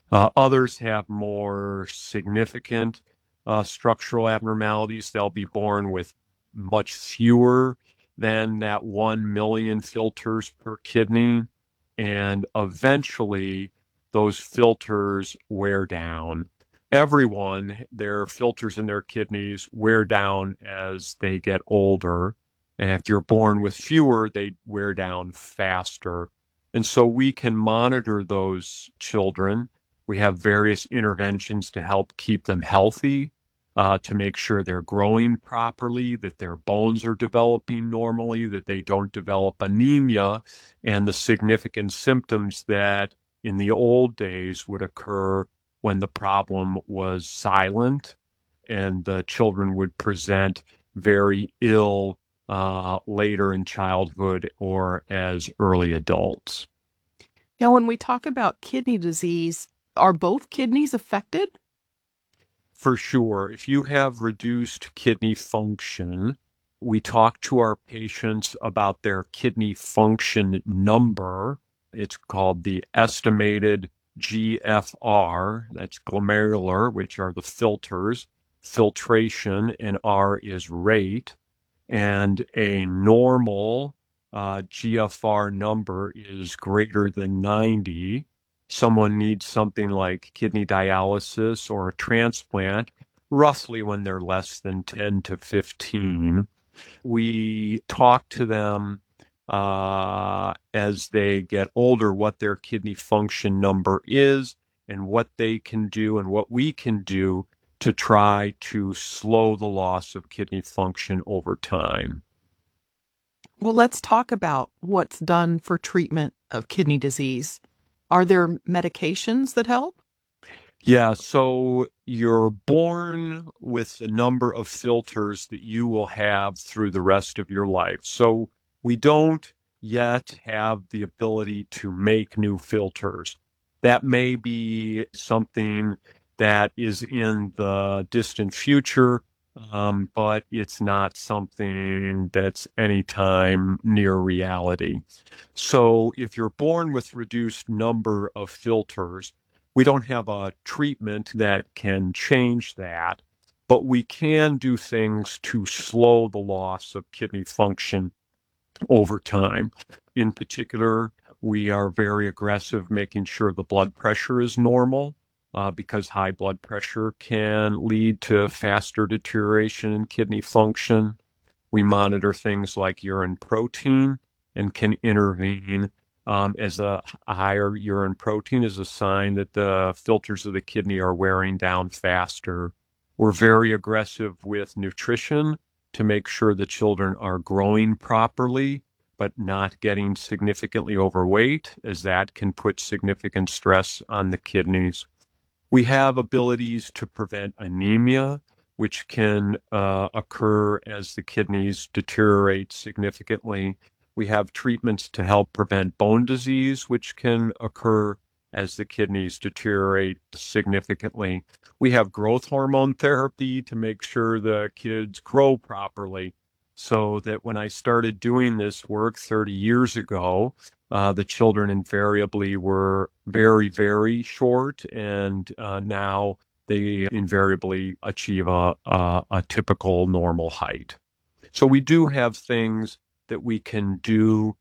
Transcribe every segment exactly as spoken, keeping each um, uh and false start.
Uh, others have more significant uh, structural abnormalities. They'll be born with much fewer than that one million filters per kidney. And eventually, those filters wear down. Everyone, their filters in their kidneys wear down as they get older. And if you're born with fewer, they wear down faster. And so we can monitor those children. We have various interventions to help keep them healthy, uh, to make sure they're growing properly, that their bones are developing normally, that they don't develop anemia, and the significant symptoms that in the old days would occur when the problem was silent and the children would present very ill uh, later in childhood or as early adults. Now, when we talk about kidney disease, are both kidneys affected? For sure, if you have reduced kidney function, we talk to our patients about their kidney function number. It's called the estimated G F R, that's glomerular, which are the filters, filtration, and R is rate. And a normal uh, G F R number is greater than ninety. Someone needs something like kidney dialysis or a transplant, roughly when they're less than ten to fifteen. We talk to them uh, as they get older what their kidney function number is and what they can do and what we can do to try to slow the loss of kidney function over time. Well, let's talk about what's done for treatment of kidney disease. Are there medications that help? Yeah, so you're born with a number of filters that you will have through the rest of your life. So we don't yet have the ability to make new filters. That may be something that is in the distant future, um, but it's not something that's anytime near reality. So if you're born with reduced number of filters, we don't have a treatment that can change that, but we can do things to slow the loss of kidney function over time. In particular, we are very aggressive making sure the blood pressure is normal, uh, because high blood pressure can lead to faster deterioration in kidney function. We monitor things like urine protein and can intervene, um, as a, a higher urine protein is a sign that the filters of the kidney are wearing down faster. We're very aggressive with nutrition to make sure the children are growing properly, but not getting significantly overweight, as that can put significant stress on the kidneys. We have abilities to prevent anemia, which can uh, occur as the kidneys deteriorate significantly. We have treatments to help prevent bone disease, which can occur as the kidneys deteriorate significantly. We have growth hormone therapy to make sure the kids grow properly. So that when I started doing this work thirty years ago, uh, the children invariably were very, very short, and uh, now they invariably achieve a, a, a typical normal height. So we do have things that we can do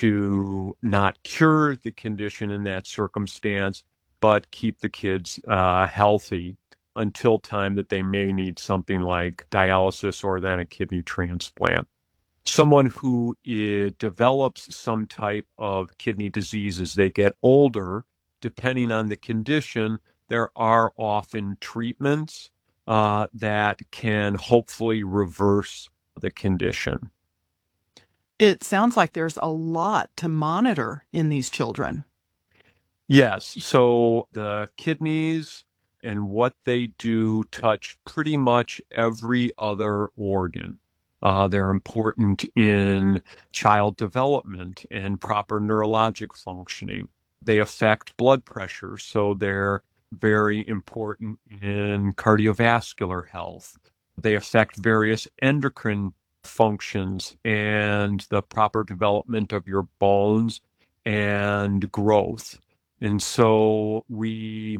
to not cure the condition in that circumstance, but keep the kids uh, healthy until time that they may need something like dialysis or then a kidney transplant. Someone who uh, develops some type of kidney disease as they get older, depending on the condition, there are often treatments uh, that can hopefully reverse the condition. It sounds like there's a lot to monitor in these children. Yes, so the kidneys and what they do touch pretty much every other organ. Uh, they're important in child development and proper neurologic functioning. They affect blood pressure, so they're very important in cardiovascular health. They affect various endocrine functions and the proper development of your bones and growth. And so we